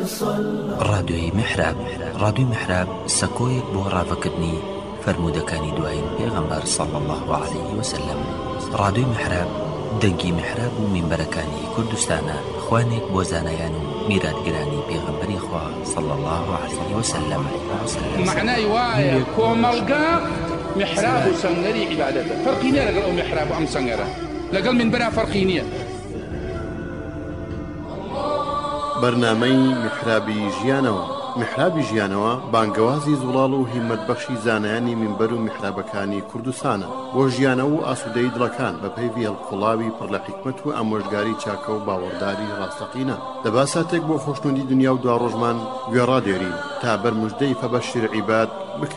ڕادیۆی میحراب. ڕادیۆی میحراب سەکۆیەک بۆ ڕاوەکردنی فەرموودەکانی دوایین پێغەمبەر صلی الله عليه وسلم. ڕادیۆی میحراب دەنگی میحراب و مینبەرەکانی کوردستانە، خوانێک بۆ زانایان و میراتگرانی پێغەمبەری خوا صلی الله عليه وسلم. معنای وایە کۆمەڵگا میحراب و سەنگەری عیبادەتە. فەرقی نییە لەگەڵ ئەو میحراب و ئەم سەنگەرە، لەگەڵ مینبەرە فەرقی نییە. بەرنامەی میحرابی ژیانەوە. میحرابی ژیانەوە بانگەوازی زوڵاڵ و هیمەتبەخشی زانایانی مینبەر و میحرابەکانی کوردستانە بۆ ژیانەوە و ئاسوودەی دڵەکان بە پێی هەڵقوڵاوی پڕ لە حیکمەت و ئامۆژگاری چاکە و باوەڕداری ڕاستەقینە. دەبا ساتێک بۆ خۆشنودی دنیا و دوا ڕۆژمان گوێڕادێرین تا بەرموژدەی فەبەشیر عیباد بکەین.